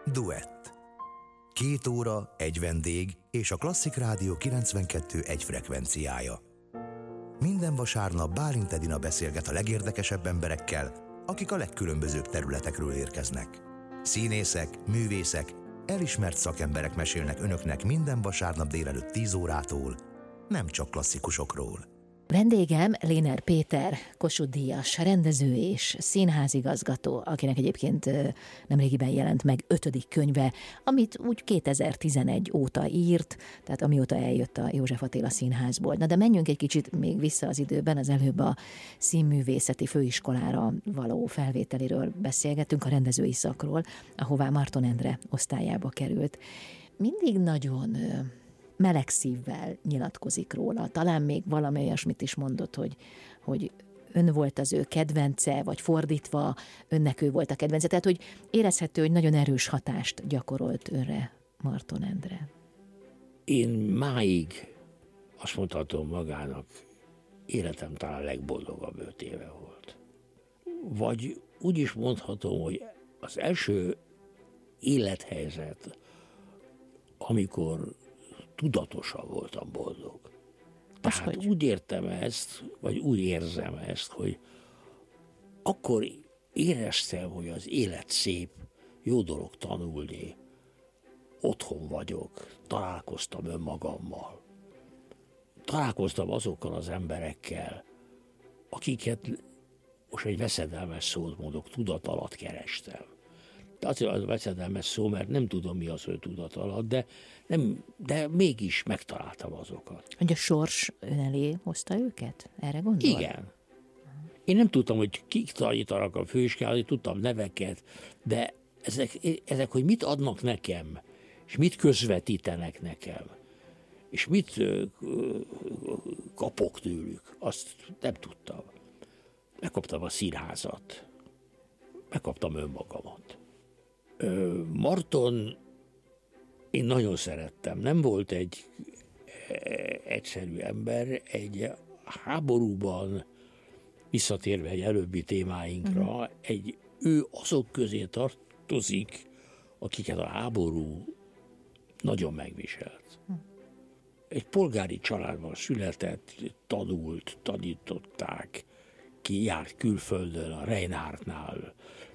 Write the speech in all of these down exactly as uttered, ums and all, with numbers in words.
Duett. Két óra, egy vendég és a Klasszik Rádió kilencvenkettő egy frekvenciája. Minden vasárnap Bálint Edina beszélget a legérdekesebb emberekkel, akik a legkülönbözőbb területekről érkeznek. Színészek, művészek, elismert szakemberek mesélnek önöknek minden vasárnap délelőtt tíz órától, nem csak klasszikusokról. Vendégem Léner Péter, Kossuth-díjas rendező és színházigazgató, akinek egyébként nemrégiben jelent meg ötödik könyve, amit úgy kétezer-tizenegy óta írt, tehát amióta eljött a József Attila Színházból. Na de menjünk egy kicsit még vissza az időben, az előbb a színművészeti főiskolára való felvételiről beszélgettünk, a rendezői szakról, ahová Marton Endre osztályába került. Mindig nagyon meleg szívvel nyilatkozik róla. Talán még valami olyasmit is mondott, hogy, hogy ön volt az ő kedvence, vagy fordítva, önnek ő volt a kedvence. Tehát, hogy érezhető, hogy nagyon erős hatást gyakorolt önre Marton Endre. Én máig azt mondhatom magának, életem talán legboldogabb öt éve volt. Vagy úgy is mondhatom, hogy az első élethelyzet, amikor tudatosan voltam boldog. Tehát hogy? Úgy értem ezt, vagy úgy érzem ezt, hogy akkor éreztem, hogy az élet szép, jó dolog tanulni, otthon vagyok, találkoztam önmagammal. Találkoztam azokkal az emberekkel, akiket, most egy veszedelmes szót mondok, tudat alatt kerestem. De azért az veszedelmes szó, mert nem tudom, mi az, hogy tudat alatt, de, nem, de mégis megtaláltam azokat. Hogy a sors ön elé hozta őket? Erre gondol? Igen. Én nem tudtam, hogy kik tanítanak a főiskolán, tudtam neveket, de ezek, ezek, hogy mit adnak nekem, és mit közvetítenek nekem, és mit kapok tőlük, azt nem tudtam. Megkaptam a színházat, megkaptam önmagamat. Marton én nagyon szerettem. Nem volt egy egyszerű ember, egy háborúban, visszatérve egy előbbi témáinkra, uh-huh. egy, ő azok közé tartozik, akiket a háború nagyon megviselt. Uh-huh. Egy polgári családban született, tanult, tanították, ki járt külföldön, a Reinhardtnál,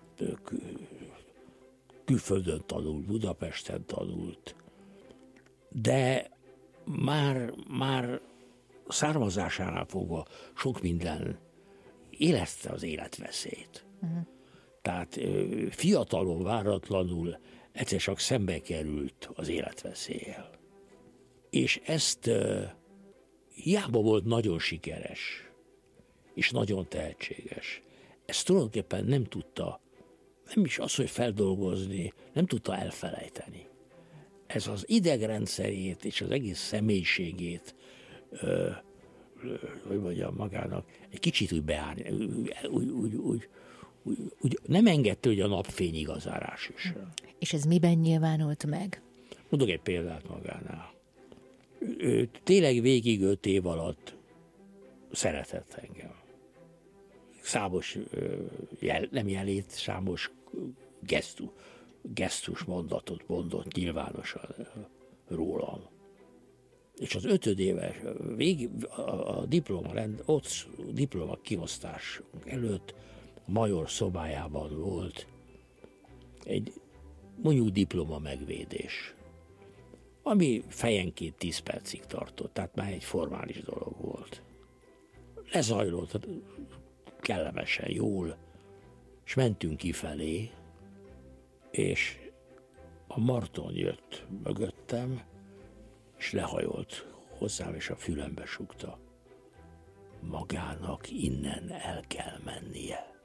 külföldön tanult, Budapesten tanult, de már, már származásánál fogva sok minden érezte az életveszélyt. Uh-huh. Tehát fiatalon, váratlanul egyszer csak szembe került az életveszéllyel. És ezt hiába volt nagyon sikeres, és nagyon tehetséges. Ezt tulajdonképpen nem tudta, nem is az, hogy feldolgozni, nem tudta elfelejteni. Ez az idegrendszerét és az egész személyiségét, ö, ö, hogy mondjam magának, egy kicsit úgy beárni, úgy, úgy, úgy, úgy, úgy nem engedte, hogy a napfény igazán rásüssön. És ez miben nyilvánult meg? Mondok egy példát magánál. Ő tényleg végig öt év alatt szeretett engem. Számos jel, nem jelét, számos gesztus, gesztus mondatot mondott nyilvánosan rólam. És az ötödéves végig a, a diploma, rend, ott diploma kiosztás előtt a major szobájában volt egy mondjuk diploma megvédés, ami fejenként tíz percig tartott, tehát már egy formális dolog volt. Lezajlott kellemesen, jól, és mentünk kifelé, és a Marton jött mögöttem, és lehajolt hozzám, és a fülembe súgta. Magának innen el kell mennie.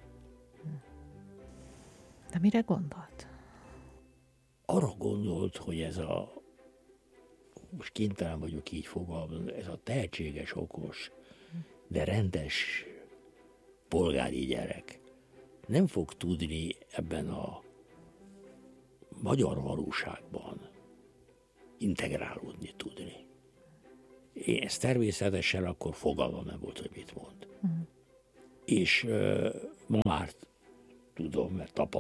De mire gondolt? Arra gondolt, hogy ez a, most kénytelen vagyok így fogalmazni, ez a tehetséges, okos, de rendes polgári gyerek nem fog tudni ebben a magyar valóságban integrálódni tudni. Én ezt természetesen akkor fogalmam nem volt, hogy mit mond. Uh-huh. És uh, ma már tudom, mert tapasztalom,